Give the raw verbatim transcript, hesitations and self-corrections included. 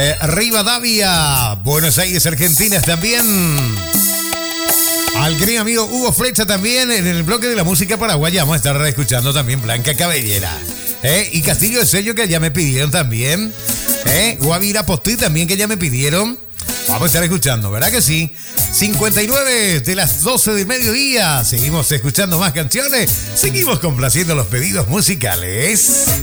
Eh, Rivadavia, Buenos Aires, Argentina también. Al querido amigo Hugo Flecha también en el bloque de la música paraguaya. Vamos a estar escuchando también Blanca Cabellera. ¿Eh? Y Castillo de Sello, que ya me pidieron también. ¿Eh? Guavira Postí también, que ya me pidieron. Vamos a estar escuchando, ¿verdad que sí? cincuenta y nueve de las doce del mediodía. Seguimos escuchando más canciones. Seguimos complaciendo los pedidos musicales.